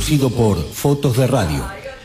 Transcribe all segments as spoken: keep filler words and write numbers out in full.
Producido por Fotos de Radio.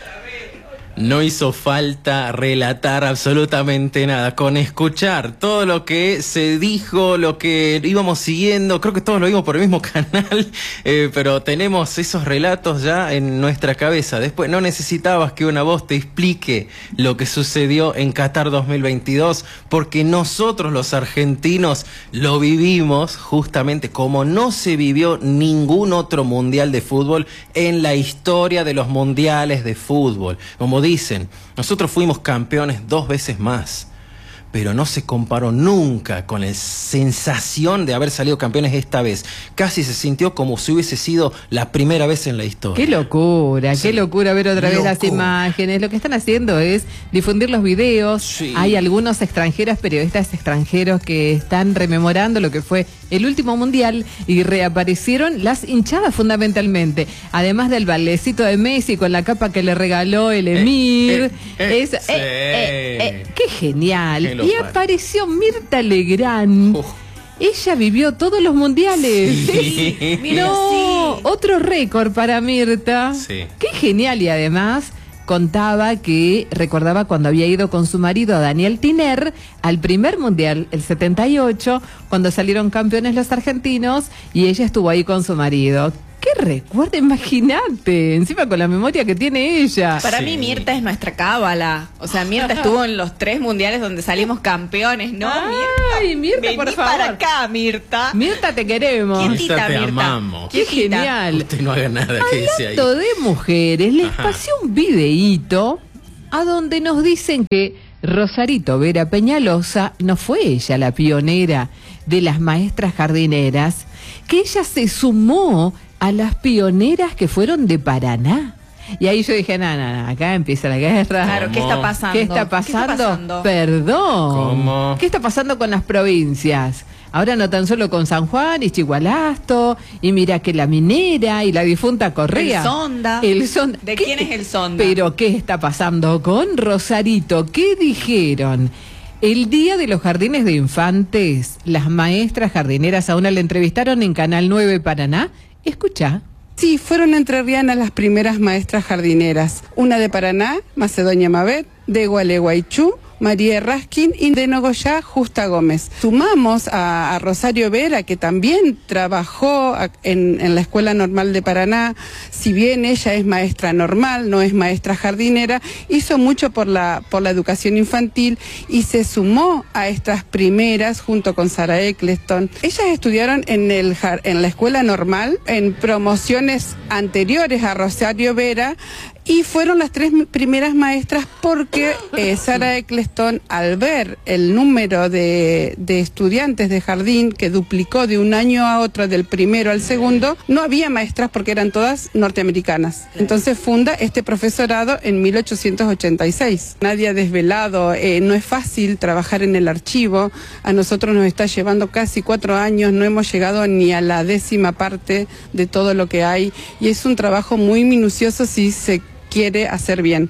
No hizo falta relatar absolutamente nada, con escuchar todo lo que se dijo, lo que íbamos siguiendo, creo que todos lo vimos por el mismo canal, eh, pero tenemos esos relatos ya en nuestra cabeza. Después no necesitabas que una voz te explique lo que sucedió en Qatar dos mil veintidós, porque nosotros los argentinos lo vivimos justamente como no se vivió ningún otro mundial de fútbol en la historia de los mundiales de fútbol. Como dicen, nosotros fuimos campeones dos veces más, pero no se comparó nunca con la sensación de haber salido campeones esta vez. Casi se sintió como si hubiese sido la primera vez en la historia. Qué locura, sí. Qué locura ver otra vez Locura. las imágenes. Lo que están haciendo es difundir los videos. Sí. Hay algunos extranjeros, periodistas extranjeros que están rememorando lo que fue el último mundial y reaparecieron las hinchadas fundamentalmente. Además del bailecito de Messi con la capa que le regaló el Emir. Eh, eh, eh, Eso, sí. eh, eh, eh, qué genial. Qué Y apareció Mirta Legrand. Uf. Ella vivió todos los mundiales. Sí. No, otro récord para Mirta. Sí. Qué genial. Y además contaba que recordaba cuando había ido con su marido Daniel Tiner al primer mundial, el setenta y ocho, cuando salieron campeones los argentinos y ella estuvo ahí con su marido. ¿Qué recuerdo? Imagínate, encima con la memoria que tiene ella. Para Sí. mí Mirta es nuestra cábala. O sea, Mirta estuvo en los tres mundiales donde salimos campeones, ¿no? Ay, Mirta, Vení por favor. para acá, Mirta. Mirta, te queremos. Quietita, Mirta, te Mirta. amamos. Qué Quietita. genial. Usted no haga nada que dice ahí. Hablando de mujeres, les Ajá. pasé un videíto a donde nos dicen que Rosarito Vera Peñalosa no fue ella la pionera de las maestras jardineras, que ella se sumó a las pioneras que fueron de Paraná. Y ahí yo dije, no, no, no, acá empieza la guerra. Claro, ¿qué está pasando? ¿Qué está pasando? ¿Qué está pasando? Perdón. ¿Cómo? ¿Qué está pasando con las provincias? Ahora no tan solo con San Juan y Chihualasto, y mira que la minera y la difunta Correa. El Sonda. El Sonda. ¿De ¿Qué- quién es el Sonda? Pero ¿qué está pasando con Rosarito? ¿Qué dijeron? El día de los jardines de infantes, las maestras jardineras a una la entrevistaron en Canal nueve Paraná. Escucha. Sí, fueron entrerrianas las primeras maestras jardineras. Una de Paraná, Macedonia Mabet, de Gualeguaychú, María Raskin y de Nogoyá, Justa Gómez. Sumamos a, a Rosario Vera, que también trabajó a- en, en la Escuela Normal de Paraná. Si bien ella es maestra normal, no es maestra jardinera, hizo mucho por la, por la educación infantil y se sumó a estas primeras junto con Sara Eccleston. Ellas estudiaron en, el, jar- en la Escuela Normal, en promociones anteriores a Rosario Vera, y fueron las tres primeras maestras porque eh, Sara Eccleston, al ver el número de, de estudiantes de jardín que duplicó de un año a otro, del primero al segundo, no había maestras porque eran todas norteamericanas. Entonces funda este profesorado en mil ochocientos ochenta y seis. Nadie ha desvelado, eh, no es fácil trabajar en el archivo. A nosotros nos está llevando casi cuatro años, no hemos llegado ni a la décima parte de todo lo que hay. Y es un trabajo muy minucioso si se quiere hacer bien.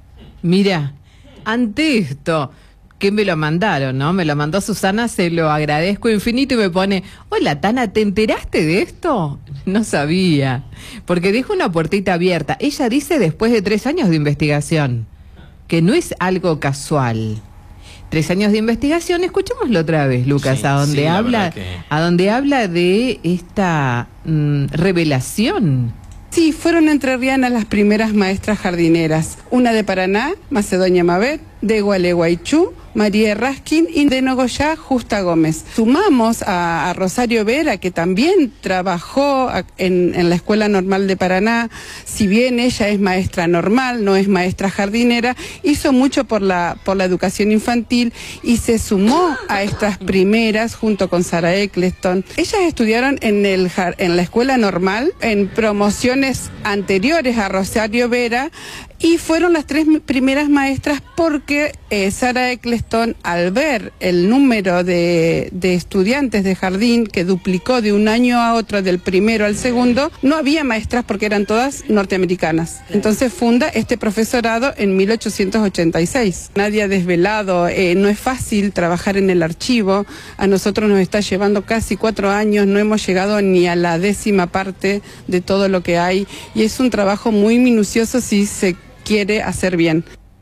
Mira, ante esto, que me lo mandaron, ¿no? Me lo mandó Susana, se lo agradezco infinito y me pone, hola Tana, ¿te enteraste de esto? No sabía, porque dejó una puertita abierta. Ella dice después de tres años de investigación, que no es algo casual. Tres años de investigación, escuchémoslo otra vez, Lucas, Sí, a donde sí, la habla, verdad que- a donde habla de esta mm, revelación. Sí, fueron entrerrianas las primeras maestras jardineras. Una de Paraná, Macedonia Mabet, de Gualeguaychú, María Raskin y de Nogoyá, Justa Gómez. Sumamos a, a Rosario Vera, que también trabajó a- en, en la Escuela Normal de Paraná. Si bien ella es maestra normal, no es maestra jardinera, hizo mucho por la, por la educación infantil y se sumó a estas primeras junto con Sara Eccleston. Ellas estudiaron en, el, jar- en la Escuela Normal, en promociones anteriores a Rosario Vera, Y fueron las tres primeras maestras porque eh, Sara Eccleston, al ver el número de, de estudiantes de jardín que duplicó de un año a otro, del primero al segundo, no había maestras porque eran todas norteamericanas. Entonces funda este profesorado en mil ochocientos ochenta y seis. Nadie ha desvelado, eh, no es fácil trabajar en el archivo, a nosotros nos está llevando casi cuatro años, no hemos llegado ni a la décima parte de todo lo que hay, y es un trabajo muy minucioso si se quiere hacer bien.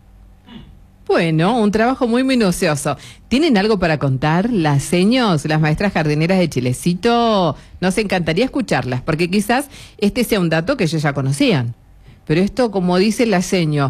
Bueno, un trabajo muy minucioso. ¿Tienen algo para contar las seños, las maestras jardineras de Chilecito? Nos encantaría escucharlas, porque quizás este sea un dato que ellos ya conocían. Pero esto, como dice la seño,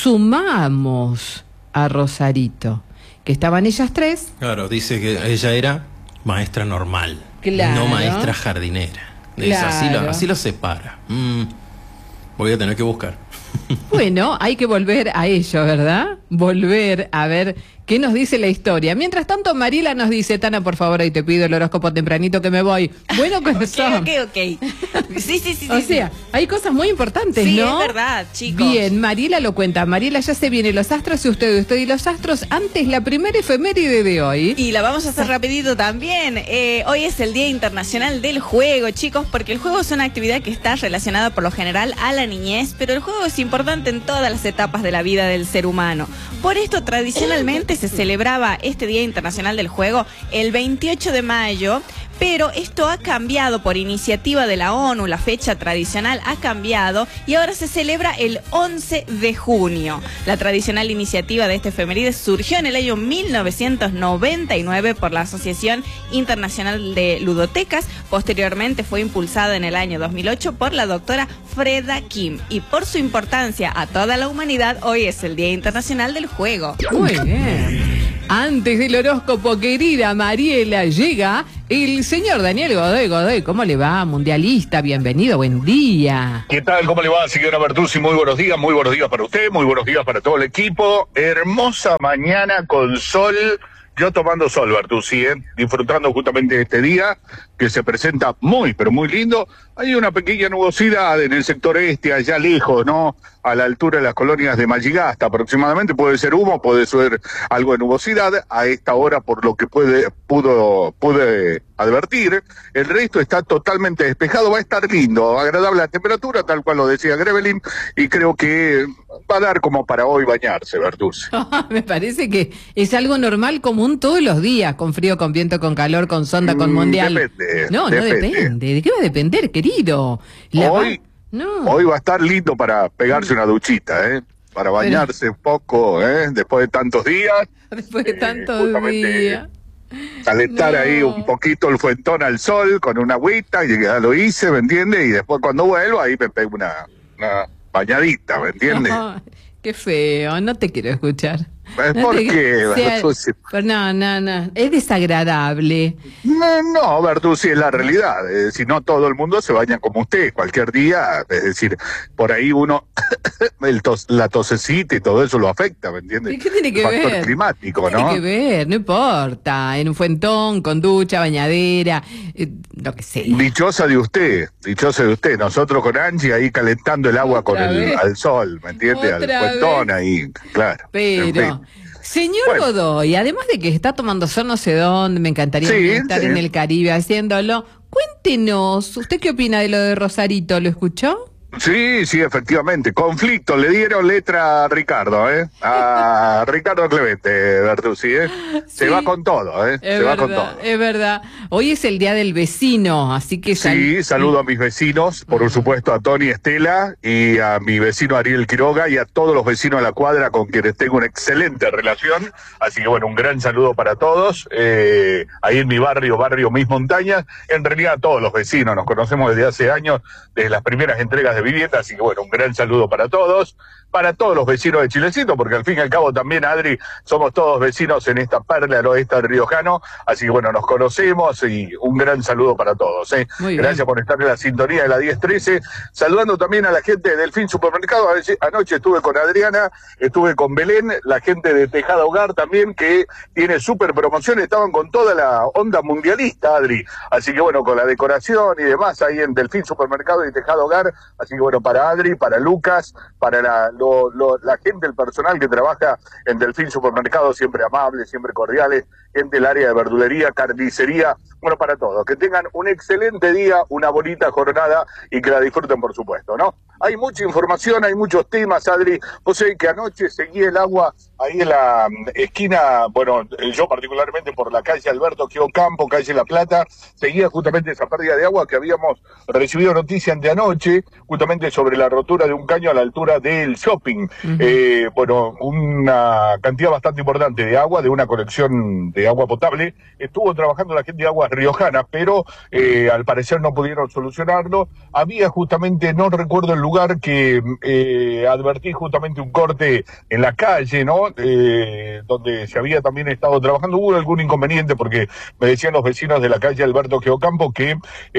sumamos a Rosarito, que estaban ellas tres. Claro, dice que ella era maestra normal, Claro. no maestra jardinera. Es Claro. así, lo, así lo separa. Mm, voy a tener que buscar. Bueno, hay que volver a ello, ¿verdad? Volver a ver qué nos dice la historia. Mientras tanto, Mariela nos dice, Tana, por favor, ahí te pido el horóscopo tempranito que me voy. Bueno, corazón. Ok, ok, ok. Sí, sí, sí. O sí, sea, hay cosas muy importantes, sí, ¿no? es verdad, chicos. Bien, Mariela lo cuenta. Mariela, ya se vienen los astros y usted, usted y los astros. Antes, la primera efeméride de hoy. Y la vamos a hacer rapidito también. Eh, hoy es el Día Internacional del Juego, chicos, porque el juego es una actividad que está relacionada por lo general a la niñez, pero el juego es importante en todas las etapas de la vida del ser humano. Por esto, tradicionalmente se celebraba este Día Internacional del Juego el veintiocho de mayo, pero esto ha cambiado por iniciativa de la ONU, la fecha tradicional ha cambiado y ahora se celebra el once de junio. La tradicional iniciativa de este efeméride surgió en el año mil novecientos noventa y nueve por la Asociación Internacional de Ludotecas, posteriormente fue impulsada en el año dos mil ocho por la doctora Freda Kim, y por su importancia a toda la humanidad, hoy es el Día Internacional del Juego. Muy bien. Antes del horóscopo, querida Mariela, llega el señor Daniel Godoy. Godoy, ¿cómo le va? Mundialista, bienvenido, buen día. ¿Qué tal? ¿Cómo le va, señora Bertuzzi? Muy buenos días, muy buenos días para usted, muy buenos días para todo el equipo. Hermosa mañana con sol, yo tomando sol, Bertuzzi, ¿eh? Disfrutando justamente de este día que se presenta muy, pero muy lindo. Hay una pequeña nubosidad en el sector este, allá lejos, ¿no? A la altura de las colonias de Malligasta aproximadamente, puede ser humo, puede ser algo de nubosidad a esta hora por lo que puede, pudo, pude advertir. El resto está totalmente despejado, va a estar lindo, agradable la temperatura, tal cual lo decía Grevelin, y creo que va a dar como para hoy bañarse, Bertuzzi. Me parece que es algo normal, común todos los días, con frío, con viento, con calor, con sonda, con mundial. Depende, no, depende. no depende. ¿De qué va a depender, querido? La Hoy, va... no. hoy va a estar lindo para pegarse una duchita, ¿eh? Para bañarse un poco, ¿eh? Después de tantos días. Después de eh, tantos justamente días. Calentar No. ahí un poquito el fuentón al sol con una agüita, y ya lo hice, ¿me entiendes? Y después cuando vuelvo ahí me pego una, una bañadita, ¿me entiendes? Ay, qué feo, no te quiero escuchar. ¿Por No te- qué, o sea, Bertuzzi? pero no, no, no, es desagradable. No, no, Bertuzzi, es la realidad. Eh, si no, todo el mundo se baña como usted, cualquier día. Es decir, por ahí uno, el tos, la tosecita y todo eso lo afecta, ¿me entiendes? ¿Y qué tiene que El factor ver? climático, ¿Qué ¿no? tiene que ver? No importa, en un fuentón, con ducha, bañadera, eh, lo que sea. Dichosa de usted, dichosa de usted. Nosotros con Angie ahí calentando el agua Otra con el, vez. al sol, ¿me entiende? Al Otra fuentón vez. ahí, claro. En Pero, fin. señor Bueno. Godoy, además de que está tomando sol no sé dónde, me encantaría Sí, estar sí. en el Caribe haciéndolo. Cuéntenos, ¿usted qué opina de lo de Rosarito? ¿Lo escuchó? Sí, sí, efectivamente. Conflicto, le dieron letra a Ricardo, ¿eh? A Ricardo Clemente, Bertuzzi, ¿eh? Se Sí. va con todo, ¿eh? Es Se va con verdad, todo. es verdad. Hoy es el día del vecino, así que sal- Sí, saludo a mis vecinos, por supuesto a Tony Estela y a mi vecino Ariel Quiroga y a todos los vecinos de la cuadra con quienes tengo una excelente relación. Así que bueno, un gran saludo para todos. Eh, ahí en mi barrio, barrio Mis Montañas, en realidad a todos los vecinos, nos conocemos desde hace años, desde las primeras entregas de vivienda, así que bueno, un gran saludo para todos. Para todos los vecinos de Chilecito, porque al fin y al cabo también, Adri, somos todos vecinos en esta perla al oeste del riojano, así que bueno, nos conocemos y un gran saludo para todos. ¿eh? Muy bien. Gracias por estar en la sintonía de la diez trece, saludando también a la gente de Delfín Supermercado. Anoche estuve con Adriana, estuve con Belén, la gente de Tejada Hogar también, que tiene súper promoción, estaban con toda la onda mundialista, Adri, así que bueno, con la decoración y demás ahí en Delfín Supermercado y Tejada Hogar, así que bueno, para Adri, para Lucas, para la lo, lo, la gente, el personal que trabaja en Delfín Supermercado, siempre amables, siempre cordiales, gente del área de verdulería, carnicería, bueno, para todos. Que tengan un excelente día, una bonita jornada y que la disfruten, por supuesto, ¿no? Hay mucha información, hay muchos temas, Adri. Vos sabés que anoche seguí el agua ahí en la esquina, bueno, yo particularmente por la calle Alberto Quio-Campo, calle La Plata, seguía justamente esa pérdida de agua que habíamos recibido noticia de anoche, justamente sobre la rotura de un caño a la altura del shopping. Uh-huh. Eh, bueno, una cantidad bastante importante de agua, de una colección de agua potable. Estuvo trabajando la gente de Aguas Riojanas, pero eh, al parecer no pudieron solucionarlo. Había justamente, no recuerdo el lugar, que eh, advertí justamente un corte en la calle, ¿no? Eh, donde se había también estado trabajando. Hubo algún inconveniente porque me decían los vecinos de la calle Alberto Quio-Campo que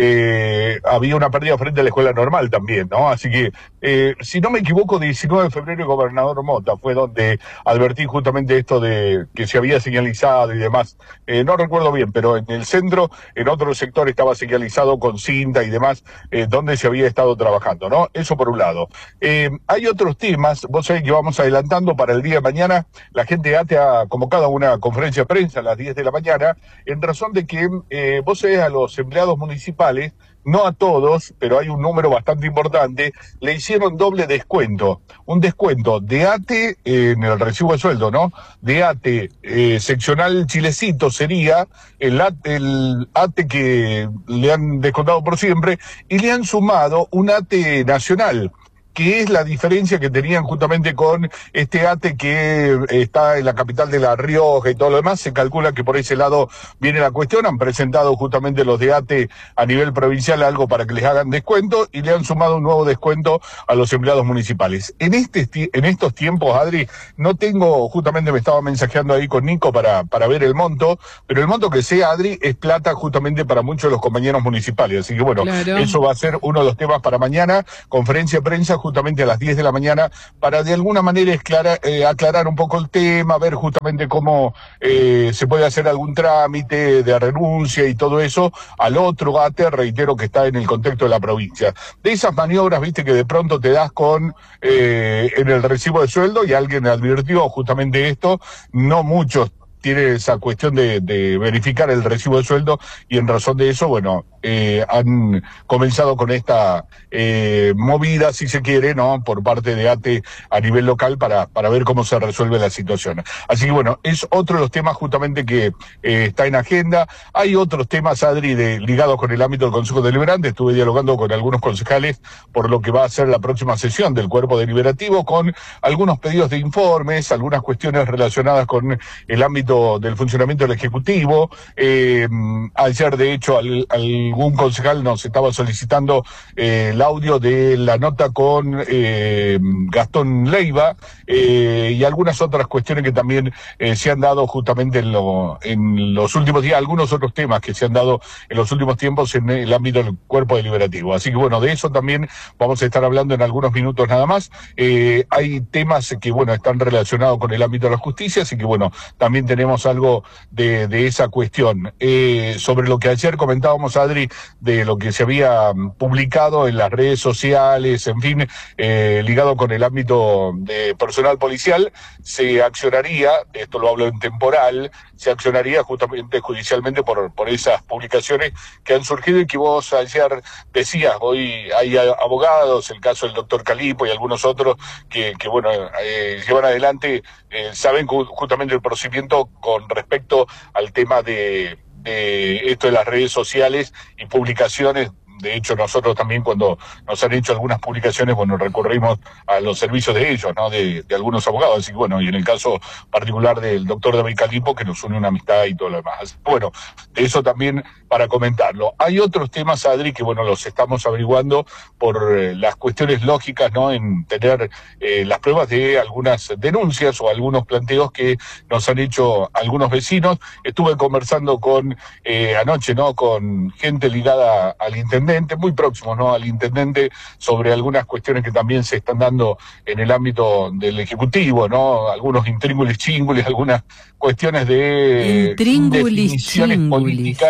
eh, había una pérdida frente a la escuela normal también, ¿no? Así que, eh, si no me equivoco, diecinueve de febrero, el gobernador Mota fue donde advertí justamente esto de que se había señalizado y demás. Eh, no recuerdo bien, pero en el centro, en otro sector estaba señalizado con cinta y demás, eh, donde se había estado trabajando, ¿no? Eso por un lado. Eh, hay otros temas, vos sabés que vamos adelantando para el día de mañana. La gente de A T E ha convocado una conferencia de prensa a las diez de la mañana, en razón de que eh, vos sabés, a los empleados municipales, no a todos, pero hay un número bastante importante, le hicieron doble descuento. Un descuento de A T E en el recibo de sueldo, ¿no? De A T E eh, seccional Chilecito sería el A T E, el A T E que le han descontado por siempre, y le han sumado un A T E nacional, que es la diferencia que tenían justamente con este A T E que está en la capital de La Rioja y todo lo demás. Se calcula que por ese lado viene la cuestión. Han presentado justamente los de A T E a nivel provincial algo para que les hagan descuento y le han sumado un nuevo descuento a los empleados municipales. En este en estos tiempos, Adri, no tengo, justamente me estaba mensajeando ahí con Nico para, para ver el monto, pero el monto que sea, Adri, es plata justamente para muchos de los compañeros municipales. Así que bueno, claro, eso va a ser uno de los temas para mañana, conferencia de prensa justamente a las diez de la mañana, para de alguna manera esclara, eh, aclarar un poco el tema, ver justamente cómo eh, se puede hacer algún trámite de renuncia y todo eso al otro A T E, reitero, que está en el contexto de la provincia. De esas maniobras, viste, que de pronto te das con eh, en el recibo de sueldo, y alguien advirtió justamente esto, no muchos tiene esa cuestión de, de verificar el recibo de sueldo, y en razón de eso, bueno, eh, han comenzado con esta eh, movida, si se quiere, ¿no?, por parte de A T E a nivel local para, para ver cómo se resuelve la situación. Así que bueno, es otro de los temas justamente que eh, está en agenda. Hay otros temas, Adri, de, ligados con el ámbito del Consejo Deliberante. Estuve dialogando con algunos concejales por lo que va a ser la próxima sesión del Cuerpo Deliberativo, con algunos pedidos de informes, algunas cuestiones relacionadas con el ámbito del funcionamiento del Ejecutivo. Eh, ayer, de hecho, al, algún concejal nos estaba solicitando eh, el audio de la nota con eh, Gastón Leiva eh, y algunas otras cuestiones que también eh, se han dado justamente en, lo, en los últimos días, algunos otros temas que se han dado en los últimos tiempos en el ámbito del Cuerpo Deliberativo. Así que bueno, de eso también vamos a estar hablando en algunos minutos nada más. Eh, hay temas que, bueno, están relacionados con el ámbito de la justicia, así que bueno, también tenemos algo de, de esa cuestión. Eh, sobre lo que ayer comentábamos, Adri, de lo que se había publicado en las redes sociales, en fin, eh, ligado con el ámbito de personal policial, se accionaría, esto lo hablo en temporal, se accionaría justamente judicialmente por, por esas publicaciones que han surgido y que vos ayer decías. Hoy hay abogados, el caso del doctor Calipo y algunos otros que, que bueno, eh, llevan adelante, eh, saben justamente el procedimiento con respecto al tema de, de esto de las redes sociales y publicaciones. De hecho, nosotros también, cuando nos han hecho algunas publicaciones, bueno, recurrimos a los servicios de ellos, ¿no?, de, de algunos abogados. Así que bueno, y en el caso particular del doctor David Calipo, que nos une una amistad y todo lo demás. Así que bueno, de eso también para comentarlo. Hay otros temas, Adri, que bueno, los estamos averiguando por eh, las cuestiones lógicas, ¿no?, en tener eh, las pruebas de algunas denuncias o algunos planteos que nos han hecho algunos vecinos. Estuve conversando con, eh, anoche, ¿no?, con gente ligada al intendente, muy próximos, ¿no?, al intendente, sobre algunas cuestiones que también se están dando en el ámbito del Ejecutivo, ¿no?, algunos intríngulis chíngulis, algunas cuestiones de definiciones políticas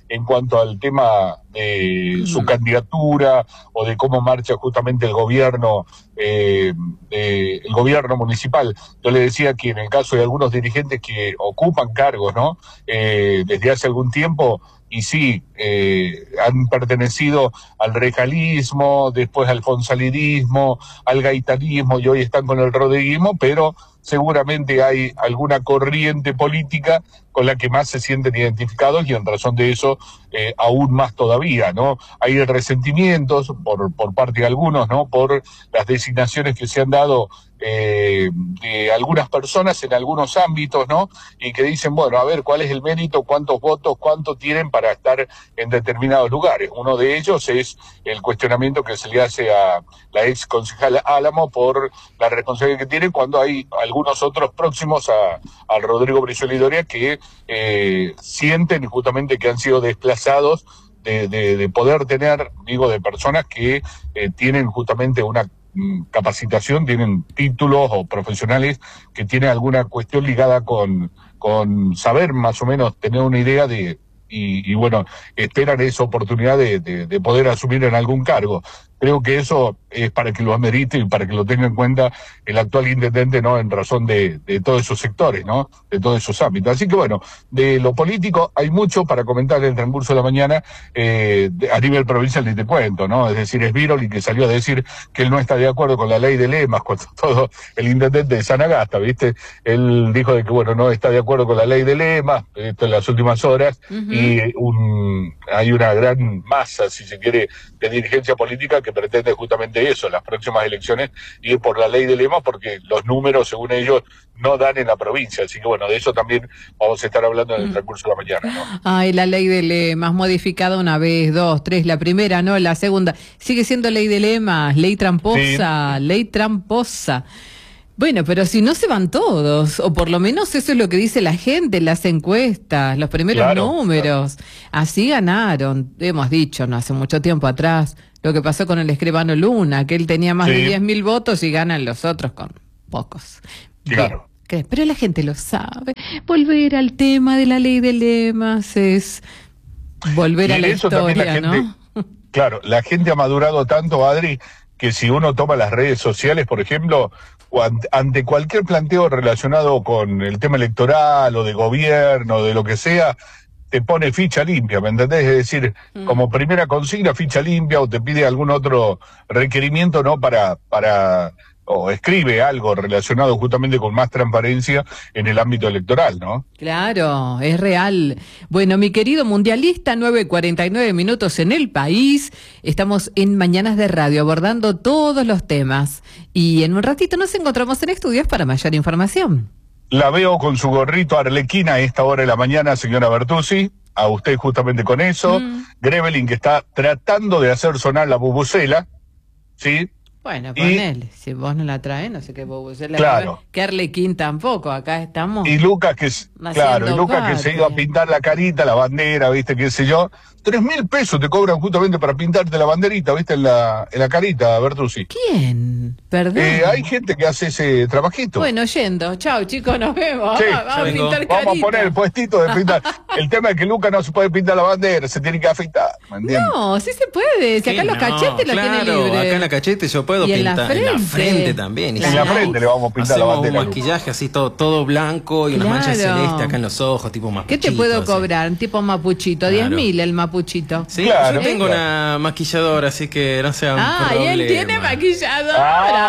en cuanto al tema de su candidatura o de cómo marcha justamente el gobierno, eh, eh, el gobierno municipal. Yo le decía que en el caso de algunos dirigentes que ocupan cargos, ¿no? Eh, desde hace algún tiempo, y sí, eh, han pertenecido al regalismo, después al fonsalinismo, al gaitanismo, y hoy están con el rodriguismo, pero seguramente hay alguna corriente política con la que más se sienten identificados, y en razón de eso, eh, aún más todavía, ¿no? Hay resentimientos por, por parte de algunos, ¿no? Por las designaciones que se han dado eh, de algunas personas en algunos ámbitos, ¿no? Y que dicen, bueno, a ver, ¿cuál es el mérito? ¿Cuántos votos? ¿Cuánto tienen para estar en determinados lugares? Uno de ellos es el cuestionamiento que se le hace a la ex concejala Álamo por la responsabilidad que tiene, cuando hay algunos otros próximos a, al Rodrigo Brizuela y Doria que eh, sienten justamente que han sido desplazados de, de, de poder tener, digo, de personas que eh, tienen justamente una mm, capacitación, tienen títulos o profesionales que tienen alguna cuestión ligada con, con saber más o menos, tener una idea de, y, y bueno, esperan esa oportunidad de, de, de poder asumir en algún cargo. Creo que eso es para que lo amerite y para que lo tenga en cuenta el actual intendente, ¿no? En razón de, de todos esos sectores, ¿no? De todos esos ámbitos. Así que bueno, de lo político hay mucho para comentar en el transcurso de la mañana, eh, de, a nivel provincial ni te cuento, ¿no? Es decir, es Viroli que salió a decir que él no está de acuerdo con la ley de lemas, cuando todo el intendente de San Agasta, ¿viste? Él dijo de que, bueno, no está de acuerdo con la ley de lemas, esto en las últimas horas, uh-huh. y un, hay una gran masa, si se quiere, de dirigencia política que que pretende justamente eso, las próximas elecciones, ir por la ley de lemas, porque los números, según ellos, no dan en la provincia. Así que bueno, de eso también vamos a estar hablando en el transcurso de la mañana, ¿no? Ay, la ley de lemas, modificada una vez, dos, tres, la primera, no, la segunda. Sigue siendo ley de lemas, ley tramposa, sí. ley tramposa. Bueno, pero si no se van todos, o por lo menos eso es lo que dice la gente en las encuestas, los primeros claro, números. Claro. Así ganaron, hemos dicho, no hace mucho tiempo atrás, lo que pasó con el escribano Luna, que él tenía más sí. de diez mil votos y ganan los otros con pocos. Claro. Bien, pero la gente lo sabe. Volver al tema de la ley de lemas es volver y a la historia, la gente, ¿no? Claro, la gente ha madurado tanto, Adri, que si uno toma las redes sociales, por ejemplo, ante cualquier planteo relacionado con el tema electoral o de gobierno, de lo que sea, te pone ficha limpia, ¿me entendés? Es decir, mm. como primera consigna, ficha limpia, o te pide algún otro requerimiento, ¿no? Para, para, o escribe algo relacionado justamente con más transparencia en el ámbito electoral, ¿no? Claro, es real. Bueno, mi querido mundialista, nueve cuarenta y nueve minutos en el país. Estamos en Mañanas de Radio abordando todos los temas. Y en un ratito nos encontramos en estudios para mayor información. La veo con su gorrito arlequina a esta hora de la mañana, señora Bertuzzi. A usted justamente con eso. Mm. Grevelin, que está tratando de hacer sonar la bubucela, ¿sí? Bueno, ponele, y, si vos no la traes, no sé qué bubucela. Claro. Que Arlequín tampoco, acá estamos. Y Lucas, que claro, y Lucas que se iba a pintar la carita, la bandera, viste, qué sé yo. Tres mil pesos te cobran justamente para pintarte la banderita, viste, en la, en la carita, Bertuzzi. ¿Quién? Perdón. Eh, hay gente que hace ese trabajito. Bueno, yendo. Chao, chicos, nos vemos. Sí, vamos, vamos a pintar carita. Vamos a poner el puestito de pintar. El tema es que Lucas no se puede pintar la bandera, se tiene que afeitar, ¿me entiendes? No, sí se puede. Si acá sí, los no, cachetes los claro, tiene libre. Acá en la cachete yo puedo y pintar. En la frente, en la frente también. En la frente le vamos a pintar Hacemos la bandera. un maquillaje así todo, todo blanco y claro. unas manchas celestes acá en los ojos, tipo mapuchito. ¿Qué te puedo cobrar? Así. Tipo mapuchito, diez mil el mapuchito. Sí, claro, yo tengo claro. una maquilladora, así que no sea un ah, problema. Ah, y él tiene maquilladora.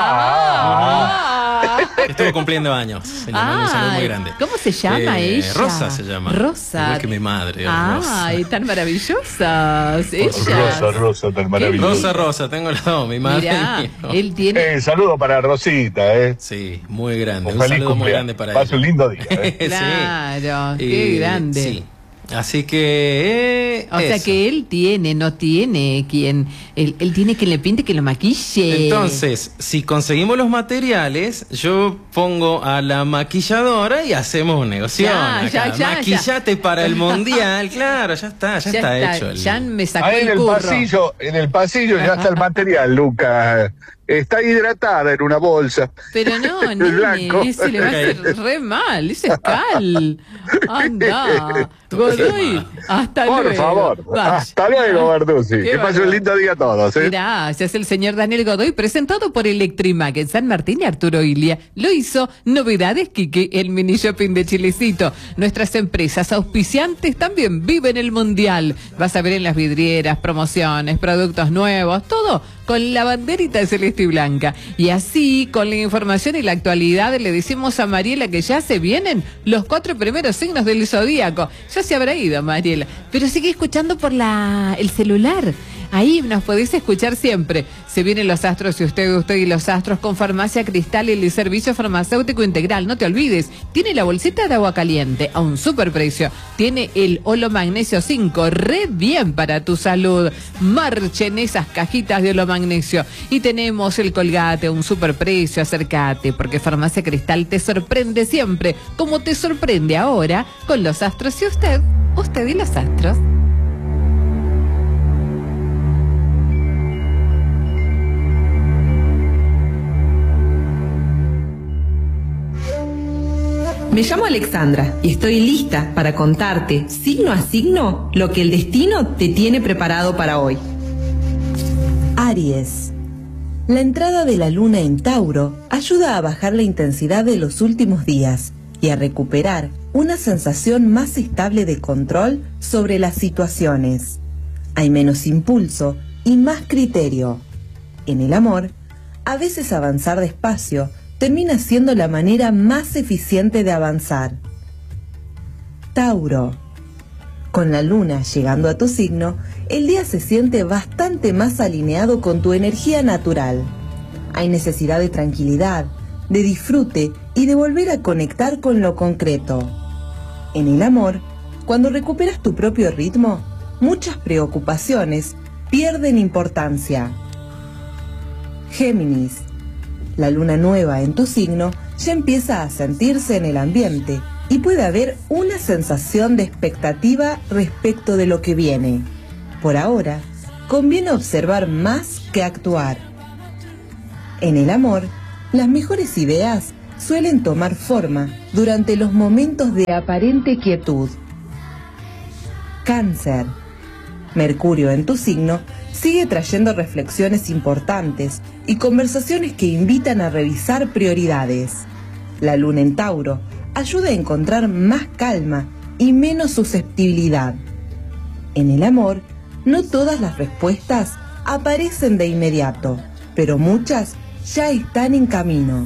Ah, ah. Estuvo cumpliendo años. Se llama, ah, un saludo muy grande. ¿Cómo se llama eh, ella? Rosa se llama. Rosa. Igual que mi madre. Ah, y tan maravillosas. Ellas. Rosa, Rosa, tan maravillosa. Rosa, Rosa, tengo las dos, mi madre. Mirá, y él tiene. Eh, saludo para Rosita, ¿eh? Sí, muy grande. Un, un saludo muy grande para ella. Pase un lindo día. ¿eh? Claro, sí. qué y, grande. Sí. Así que... Eh, o eso. sea que él tiene, no tiene quien... Él, él tiene que le pinte, que lo maquille. Entonces, si conseguimos los materiales, yo pongo a la maquilladora y hacemos un negocio. Ya, ya, ya, Maquillate ya. para el mundial, claro, ya está, ya, ya está, está hecho. El... Ya me sacó Ahí el en el curro. pasillo, en el pasillo ya está el material, Lucas. está hidratada en una bolsa. Pero no, El nene, blanco. ese le va a hacer re mal, ese es cal. Anda, Godoy, hasta Por luego. favor, Vaya. hasta luego, Bertuzzi. Qué Que pase bárbaro. un lindo día a todos. ¿eh? Gracias, el señor Daniel Godoy, presentado por Electrimac en San Martín y Arturo Ilia. Lo hizo Novedades Quique, el mini shopping de Chilecito. Nuestras empresas auspiciantes también viven el mundial. Vas a ver en las vidrieras, promociones, productos nuevos, todo con la banderita celeste y blanca. Y así, con la información y la actualidad, le decimos a Mariela que ya se vienen los cuatro primeros signos del zodíaco. Ya se habrá ido, Mariela, pero sigue escuchando por la el celular. Ahí nos podéis escuchar siempre. Se vienen los astros y usted, usted y los astros con Farmacia Cristal y el servicio farmacéutico integral. No te olvides, tiene la bolsita de agua caliente a un super precio. Tiene el Holo Magnesio cinco, re bien para tu salud. Marchen esas cajitas de Holo Magnesio. Y tenemos el Colgate a un super precio. Acércate, porque Farmacia Cristal te sorprende siempre, como te sorprende ahora con los astros y usted, usted y los astros. Me llamo Alexandra y estoy lista para contarte, signo a signo, lo que el destino te tiene preparado para hoy. Aries. La entrada de la luna en Tauro ayuda a bajar la intensidad de los últimos días y a recuperar una sensación más estable de control sobre las situaciones. Hay menos impulso y más criterio. En el amor, a veces avanzar despacio termina siendo la manera más eficiente de avanzar. Tauro. Con la luna llegando a tu signo, el día se siente bastante más alineado con tu energía natural. Hay necesidad de tranquilidad, de disfrute y de volver a conectar con lo concreto. En el amor, cuando recuperas tu propio ritmo, muchas preocupaciones pierden importancia. Géminis. La luna nueva en tu signo ya empieza a sentirse en el ambiente y puede haber una sensación de expectativa respecto de lo que viene. Por ahora, conviene observar más que actuar. En el amor, las mejores ideas suelen tomar forma durante los momentos de aparente quietud. Cáncer. Mercurio en tu signo sigue trayendo reflexiones importantes y conversaciones que invitan a revisar prioridades. La luna en Tauro ayuda a encontrar más calma y menos susceptibilidad. En el amor, no todas las respuestas aparecen de inmediato, pero muchas ya están en camino.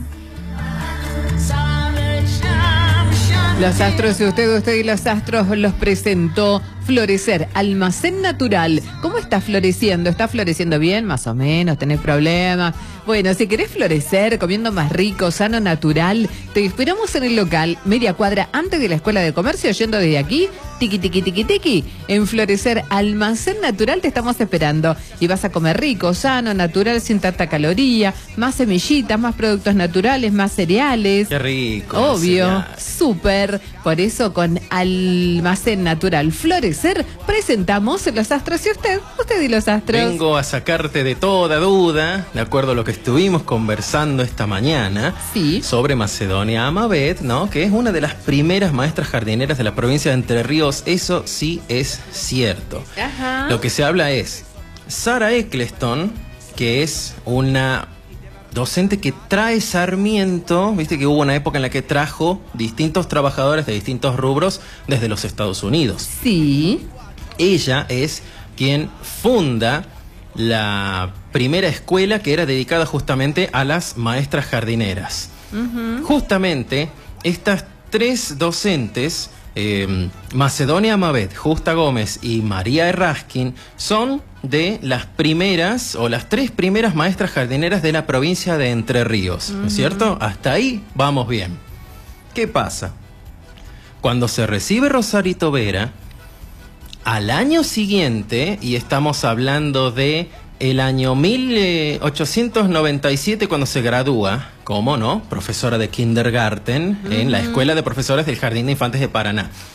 Los astros y usted, usted y los astros los presentó Florecer, almacén natural. ¿Cómo está floreciendo? ¿Está floreciendo bien? Más o menos, ¿tenés problemas? Bueno, si querés florecer comiendo más rico, sano, natural, te esperamos en el local, media cuadra antes de la Escuela de Comercio, yendo desde aquí, tiqui, tiqui, tiqui, tiqui. En Florecer, almacén natural te estamos esperando. Y vas a comer rico, sano, natural, sin tanta caloría, más semillitas, más productos naturales, más cereales. Qué rico. Obvio, cereal. súper. Por eso con Almacén Natural Florecer presentamos los astros y usted, usted y los astros. Vengo a sacarte de toda duda, de acuerdo a lo que estuvimos conversando esta mañana, Sí. sobre Macedonia Amabet, ¿no? Que es una de las primeras maestras jardineras de la provincia de Entre Ríos. Eso sí es cierto. Ajá. Lo que se habla es Sara Eccleston, que es una docente que trae Sarmiento, viste que hubo una época en la que trajo distintos trabajadores de distintos rubros desde los Estados Unidos. Sí. Ella es quien funda la primera escuela que era dedicada justamente a las maestras jardineras. Uh-huh. Justamente estas tres docentes, eh, Macedonia Amabet, Justa Gómez y María Erraskin, son de las primeras o las tres primeras maestras jardineras de la provincia de Entre Ríos, ¿no es cierto? Hasta ahí vamos bien. ¿Qué pasa? Cuando se recibe Rosarito Vera, al año siguiente, y estamos hablando de el año mil ochocientos noventa y siete, cuando se gradúa, ¿cómo no? Profesora de kindergarten en la Escuela de Profesores del Jardín de Infantes de Paraná.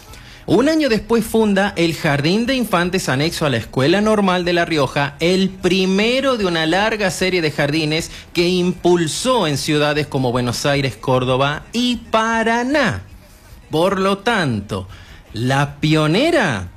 Un año después funda el Jardín de Infantes anexo a la Escuela Normal de La Rioja, el primero de una larga serie de jardines que impulsó en ciudades como Buenos Aires, Córdoba y Paraná. Por lo tanto, la pionera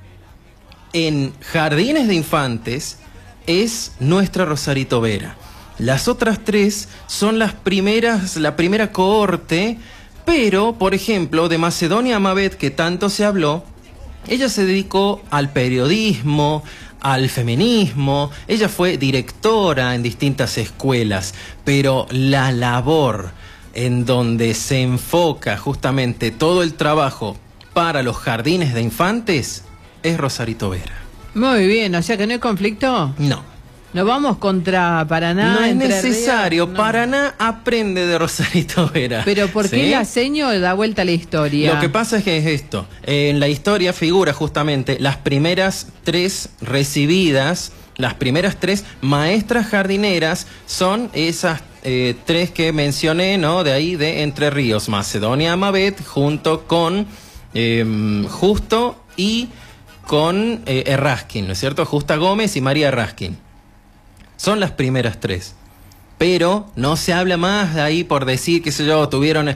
en jardines de infantes es nuestra Rosarito Vera. Las otras tres son las primeras, la primera cohorte. Pero, por ejemplo, de Macedonia Amabet, que tanto se habló, ella se dedicó al periodismo, al feminismo, ella fue directora en distintas escuelas, pero la labor en donde se enfoca justamente todo el trabajo para los jardines de infantes es Rosarito Vera. Muy bien, o sea que no hay conflicto. No. ¿No vamos contra Paraná? No es Entre necesario. Ríos? No. Paraná aprende de Rosarito Vera. Pero ¿por qué ¿sí? la seño da vuelta a la historia? Lo que pasa es que es esto. En la historia figura justamente las primeras tres recibidas, las primeras tres maestras jardineras son esas eh, tres que mencioné, ¿no? De ahí de Entre Ríos. Macedonia Amabet junto con eh, Justo y con eh, Erraskin, ¿no es cierto? Justa Gómez y María Erraskin. Son las primeras tres. Pero no se habla más de ahí por decir, qué sé yo, tuvieron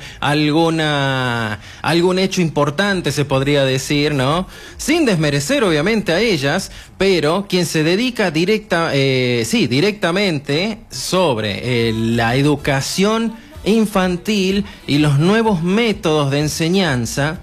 alguna algún hecho importante, se podría decir, ¿no? Sin desmerecer, obviamente, a ellas, pero quien se dedica directa, eh, sí, directamente sobre eh, la educación infantil y los nuevos métodos de enseñanza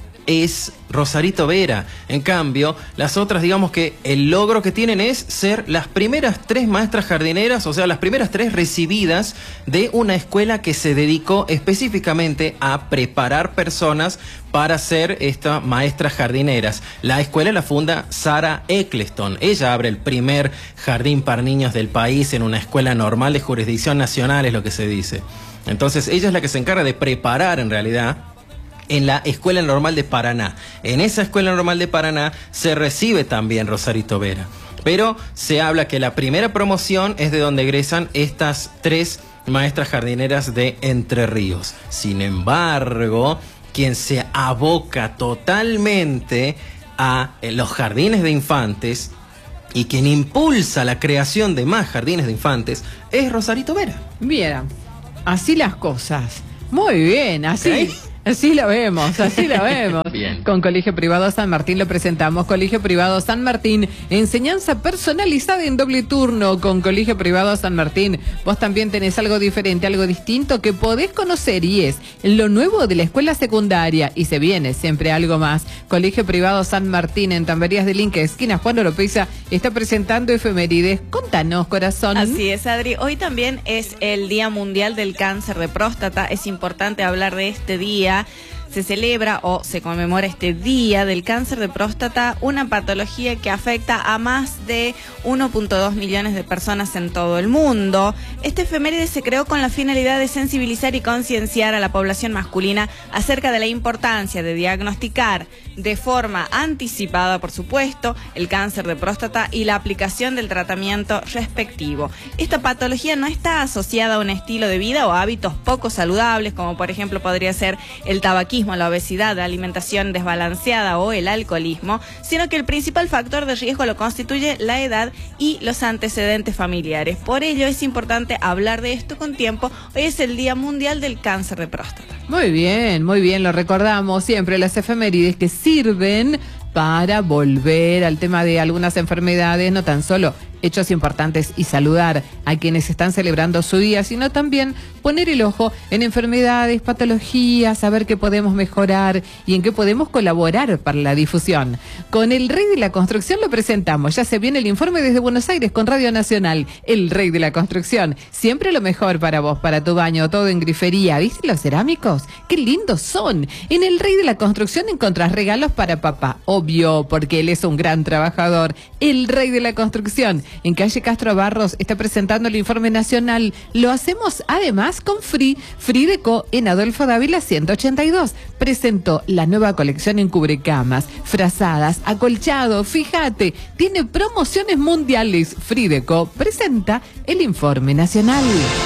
es Rosarito Vera. En cambio, las otras, digamos que el logro que tienen es ser las primeras tres maestras jardineras, o sea, las primeras tres recibidas de una escuela que se dedicó específicamente a preparar personas para ser estas maestras jardineras. La escuela la funda Sarah Eccleston. Ella abre el primer jardín para niños del país en una escuela normal de jurisdicción nacional, es lo que se dice. Entonces, ella es la que se encarga de preparar, en realidad, en la Escuela Normal de Paraná. En esa Escuela Normal de Paraná se recibe también Rosarito Vera. Pero se habla que la primera promoción es de donde egresan estas tres maestras jardineras de Entre Ríos. Sin embargo, quien se aboca totalmente a los jardines de infantes y quien impulsa la creación de más jardines de infantes es Rosarito Vera. Bien, así las cosas. Muy bien, así... ¿Okay? Así lo vemos, así lo vemos. Bien. Con Colegio Privado San Martín lo presentamos. Colegio Privado San Martín, enseñanza personalizada en doble turno. Con Colegio Privado San Martín, vos también tenés algo diferente, algo distinto que podés conocer y es lo nuevo de la escuela secundaria. Y se viene siempre algo más. Colegio Privado San Martín en Tamberías de Linque, esquina Juan Oropesa, está presentando efemérides. Contanos, corazón. Así es, Adri. Hoy también es el Día Mundial del Cáncer de Próstata. Es importante hablar de este día. Se celebra o se conmemora este día del cáncer de próstata, una patología que afecta a más de uno punto dos millones de personas en todo el mundo. Este efeméride se creó con la finalidad de sensibilizar y concienciar a la población masculina acerca de la importancia de diagnosticar de forma anticipada, por supuesto, el cáncer de próstata y la aplicación del tratamiento respectivo. Esta patología no está asociada a un estilo de vida o a hábitos poco saludables, como por ejemplo podría ser el tabaquismo, la obesidad, la alimentación desbalanceada o el alcoholismo, sino que el principal factor de riesgo lo constituye la edad y los antecedentes familiares. Por ello es importante hablar de esto con tiempo. Hoy es el Día Mundial del Cáncer de Próstata. Muy bien, muy bien, lo recordamos siempre, las efemérides que sirven para volver al tema de algunas enfermedades, no tan solo hechos importantes y saludar a quienes están celebrando su día, sino también poner el ojo en enfermedades, patologías, saber qué podemos mejorar y en qué podemos colaborar para la difusión. Con el Rey de la Construcción lo presentamos, ya se viene el informe desde Buenos Aires con Radio Nacional, el Rey de la Construcción, siempre lo mejor para vos, para tu baño, todo en grifería. ¿Viste los cerámicos? ¡Qué lindos son! En el Rey de la Construcción encontrás regalos para papá, obvio, porque él es un gran trabajador. El Rey de la Construcción, en calle Castro Barros, está presentando el informe nacional. Lo hacemos además con Free, Free Deco en Adolfo Dávila ciento ochenta y dos. Presentó la nueva colección en cubrecamas, frazadas, acolchado. Fíjate, tiene promociones mundiales. Free Deco presenta el informe nacional.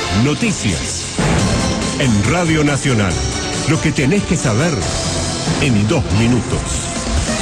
Noticias en Radio Nacional. Lo que tenés que saber en dos minutos.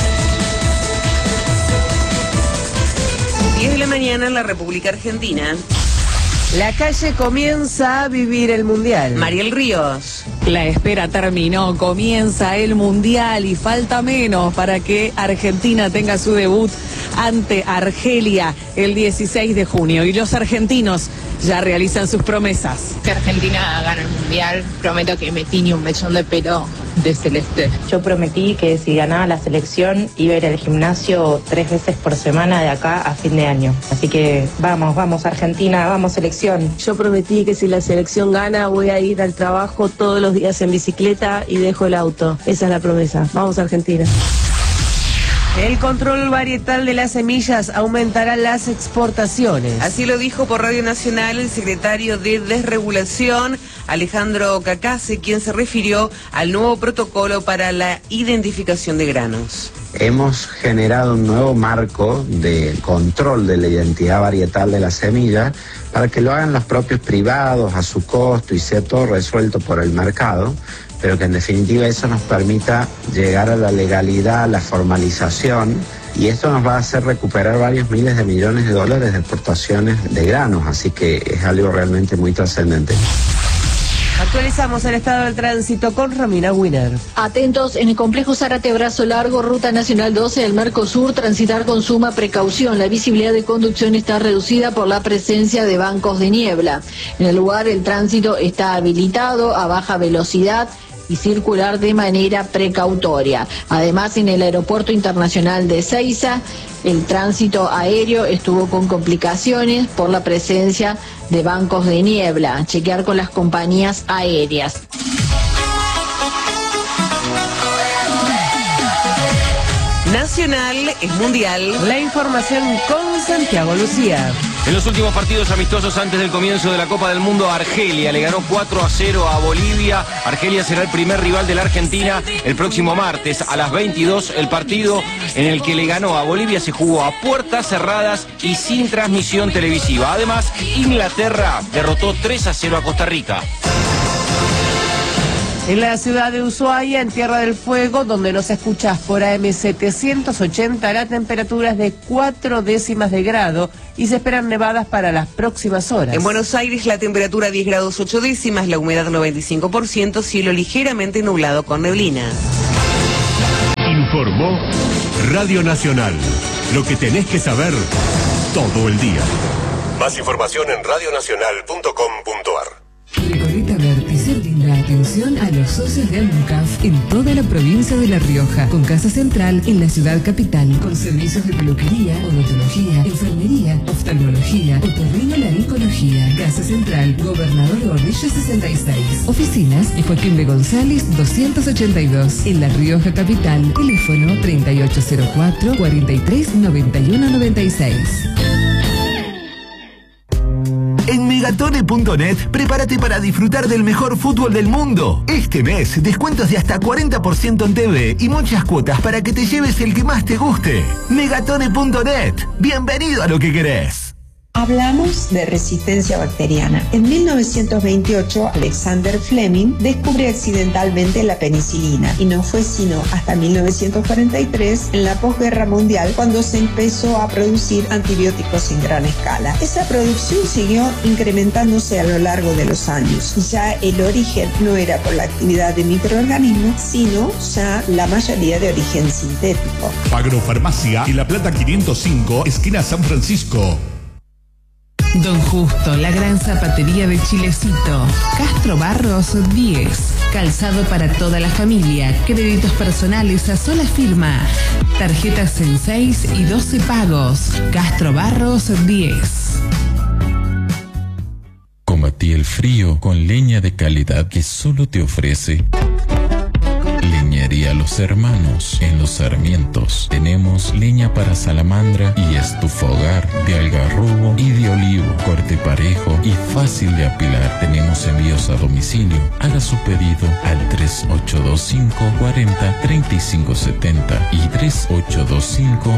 diez de la mañana en la República Argentina. La calle comienza a vivir el Mundial. Mariel Ríos. La espera terminó, comienza el Mundial y falta menos para que Argentina tenga su debut ante Argelia el dieciséis de junio. Y los argentinos ya realizan sus promesas. Si Argentina gana el Mundial, prometo que me tiñe un mechón de pelo de celeste. Yo prometí que si ganaba la selección iba a ir al gimnasio tres veces por semana de acá a fin de año. Así que vamos, vamos Argentina, vamos selección. Yo prometí que si la selección gana voy a ir al trabajo todos los días en bicicleta y dejo el auto. Esa es la promesa. Vamos Argentina. El control varietal de las semillas aumentará las exportaciones. Así lo dijo por Radio Nacional el secretario de Desregulación, Alejandro Cacase, quien se refirió al nuevo protocolo para la identificación de granos. Hemos generado un nuevo marco de control de la identidad varietal de la semilla para que lo hagan los propios privados a su costo y sea todo resuelto por el mercado, pero que en definitiva eso nos permita llegar a la legalidad, a la formalización, y esto nos va a hacer recuperar varios miles de millones de dólares de exportaciones de granos, así que es algo realmente muy trascendente. Actualizamos el estado del tránsito con Romina Winner. Atentos, en el complejo Zárate Brazo Largo, Ruta Nacional doce del Mercosur, transitar con suma precaución. La visibilidad de conducción está reducida por la presencia de bancos de niebla. En el lugar el tránsito está habilitado a baja velocidad y circular de manera precautoria. Además, en el Aeropuerto Internacional de Ezeiza, el tránsito aéreo estuvo con complicaciones por la presencia de bancos de niebla. Chequear con las compañías aéreas. Nacional es mundial. La información con Santiago Lucía. En los últimos partidos amistosos antes del comienzo de la Copa del Mundo, Argelia le ganó cuatro a cero a Bolivia. Argelia será el primer rival de la Argentina el próximo martes a las veintidós. El partido en el que le ganó a Bolivia se jugó a puertas cerradas y sin transmisión televisiva. Además, Inglaterra derrotó tres a cero a Costa Rica. En la ciudad de Ushuaia, en Tierra del Fuego, donde nos escuchás por A M setecientos ochenta, la temperatura es de cuatro décimas de grado y se esperan nevadas para las próximas horas. En Buenos Aires la temperatura diez grados ocho décimas, la humedad noventa y cinco por ciento, cielo ligeramente nublado con neblina. Informó Radio Nacional. Lo que tenés que saber todo el día. Más información en radio nacional punto com punto ar. Recoleta Vértice brinda atención a los socios de Almucaf en toda la provincia de La Rioja, con casa central en la ciudad capital, con servicios de peluquería, odontología, enfermería, oftalmología, otorrinolaringología. Casa central, Gobernador Gordillo sesenta y seis. Oficinas de Joaquín B. González doscientos ochenta y dos, en La Rioja capital. Teléfono treinta y ocho cero cuatro, cuarenta y tres, noventa y uno noventa y seis. En Megatone punto net, prepárate para disfrutar del mejor fútbol del mundo. Este mes, descuentos de hasta cuarenta por ciento en T V y muchas cuotas para que te lleves el que más te guste. Megatone punto net. Bienvenido a lo que querés. Hablamos de resistencia bacteriana. En mil novecientos veintiocho, Alexander Fleming descubre accidentalmente la penicilina y no fue sino hasta mil novecientos cuarenta y tres, en la posguerra mundial, cuando se empezó a producir antibióticos en gran escala. Esa producción siguió incrementándose a lo largo de los años. Ya el origen no era por la actividad de microorganismos, sino ya la mayoría de origen sintético. Agrofarmacia en La Plata quinientos cinco, esquina San Francisco. Don Justo, la gran zapatería de Chilecito. Castro Barros diez. Calzado para toda la familia. Créditos personales a sola firma. Tarjetas en seis y doce pagos. Castro Barros diez. Combatí el frío con leña de calidad que solo te ofrece Leñería Los Hermanos. En Los Sarmientos tenemos leña para salamandra y estufogar de algarrobo y de olivo, corte parejo y fácil de apilar. Tenemos envíos a domicilio. Haga su pedido al tres ocho dos cinco, cuarenta, treinta y cinco setenta y tres ocho dos cinco,